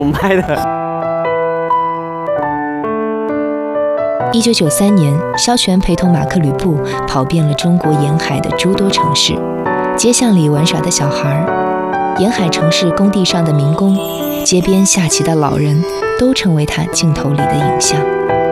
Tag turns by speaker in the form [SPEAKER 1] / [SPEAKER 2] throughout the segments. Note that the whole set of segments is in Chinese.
[SPEAKER 1] 我们拍的。
[SPEAKER 2] 1993年，萧全陪同马克吕布跑遍了中国沿海的诸多城市，街巷里玩耍的小孩，沿海城市工地上的民工，街边下棋的老人，都成为他镜头里的影像。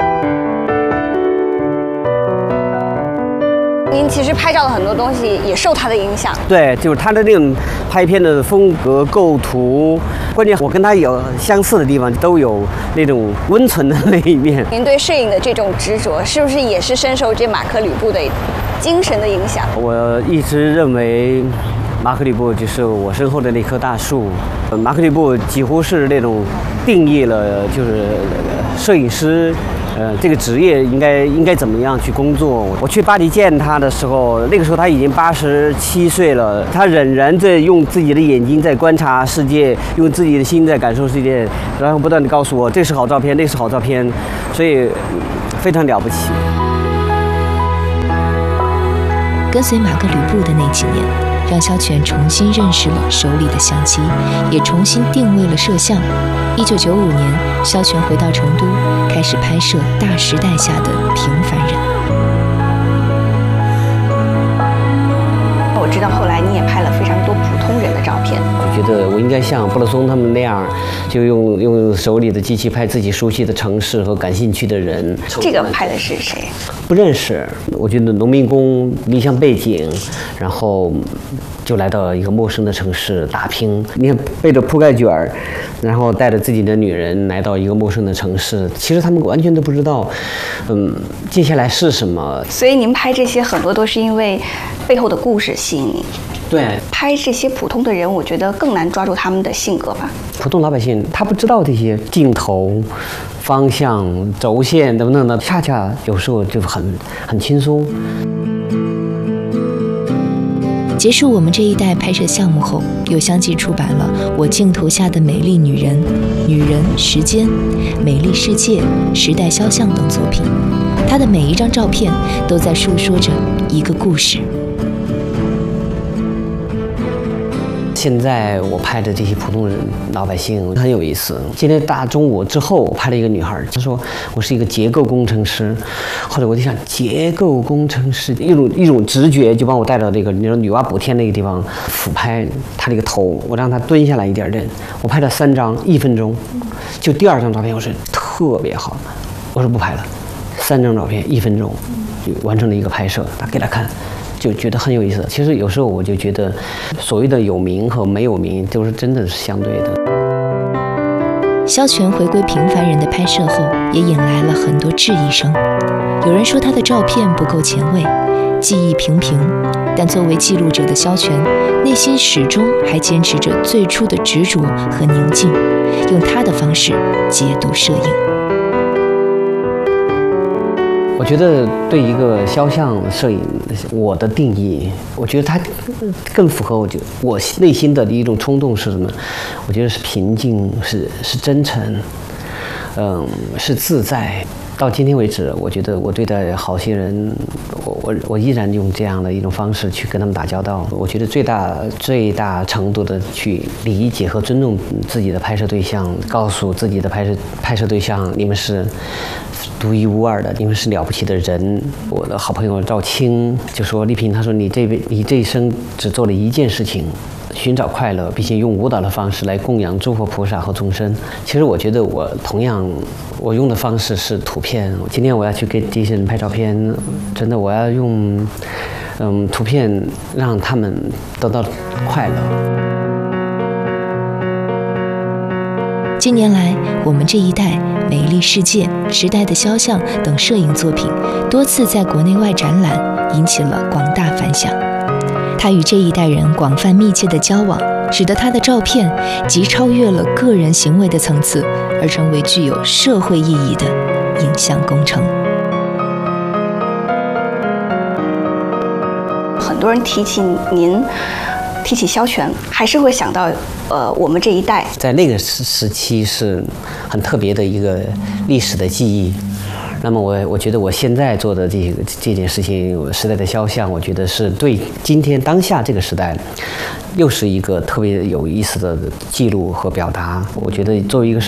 [SPEAKER 3] 您其实拍照的很多东西也受他的影响。
[SPEAKER 1] 对，就是他的那种拍片的风格、构图，关键我跟他有相似的地方，都有那种温存的那一面。
[SPEAKER 3] 您对摄影的这种执着，是不是也是深受这马克吕布的精神的影响？
[SPEAKER 1] 我一直认为，马克吕布就是我身后的那棵大树。马克吕布几乎是那种定义了，就是摄影师。这个职业应该怎么样去工作？我去巴黎见他的时候，那个时候他已经87岁了，他仍然在用自己的眼睛在观察世界，用自己的心在感受世界，然后不断地告诉我这是好照片，那是好照片，所以非常了不起。
[SPEAKER 2] 跟随马克吕布的那几年，让萧全重新认识了手里的相机，也重新定位了摄像。1995年，萧全回到成都，开始拍摄大时代下的平凡人。
[SPEAKER 3] 我知道后来你也拍了非常多普通人的照片，
[SPEAKER 1] 我觉得我应该像布勒松他们那样，就用手里的机器拍自己熟悉的城市和感兴趣的人。
[SPEAKER 3] 这个拍的是谁？
[SPEAKER 1] 不认识。我觉得农民工理想背景，然后就来到一个陌生的城市打拼。你看背着铺盖卷儿，然后带着自己的女人来到一个陌生的城市，其实他们完全都不知道，接下来是什么。
[SPEAKER 3] 所以您拍这些很多都是因为背后的故事吸引你。
[SPEAKER 1] 对，
[SPEAKER 3] 拍这些普通的人，我觉得更难抓住他们的性格吧。
[SPEAKER 1] 普通老百姓他不知道这些镜头、方向、轴线等等的，恰恰有时候就很轻松。
[SPEAKER 2] 结束我们这一代拍摄项目后，又相继出版了《我镜头下的美丽女人》《女人时间》《美丽世界》《时代肖像》等作品。她的每一张照片都在述说着一个故事。
[SPEAKER 1] 现在我拍的这些普通人老百姓很有意思。今天大中午之后，我拍了一个女孩，她说我是一个结构工程师。后来我就想，结构工程师一种直觉就把我带到这个女娲补天那个地方，俯拍她这个头，我让她蹲下来一点点。我拍了3张，1分钟。就第2张照片我是特别好，我说不拍了，3张照片1分钟就完成了一个拍摄，给她看。就觉得很有意思。其实有时候我就觉得，所谓的有名和没有名，都是真的是相对的。
[SPEAKER 2] 萧全回归平凡人的拍摄后，也引来了很多质疑声。有人说他的照片不够前卫，技艺平平，但作为记录者的萧全，内心始终还坚持着最初的执着和宁静，用他的方式解读摄影。
[SPEAKER 1] 我觉得对一个肖像摄影，我的定义，我觉得它更符合我内心的一种冲动是什么？我觉得是平静，是真诚，是自在。到今天为止，我觉得我对待好些人，我依然用这样的一种方式去跟他们打交道。我觉得最大程度的去理解和尊重自己的拍摄对象，告诉自己的拍摄对象，你们是独一无二的，你们是了不起的人。我的好朋友赵青就说：“丽萍，他说你这一生只做了一件事情。”寻找快乐，并且用舞蹈的方式来供养诸佛菩萨和众生。其实我觉得我同样，我用的方式是图片。今天我要去给这些人拍照片，真的我要用图片让他们得到快乐。
[SPEAKER 2] 近年来，我们这一代、美丽世界、时代的肖像等摄影作品多次在国内外展览，引起了广大反响。他与这一代人广泛密切的交往，使得他的照片即超越了个人行为的层次，而成为具有社会意义的影像工程。
[SPEAKER 3] 很多人提起您，提起萧全，还是会想到我们这一代。
[SPEAKER 1] 在那个时期是很特别的一个历史的记忆。那么我觉得我现在做的这件事情，时代的肖像，我觉得是对今天当下这个时代又是一个特别有意思的记录和表达。我觉得作为一个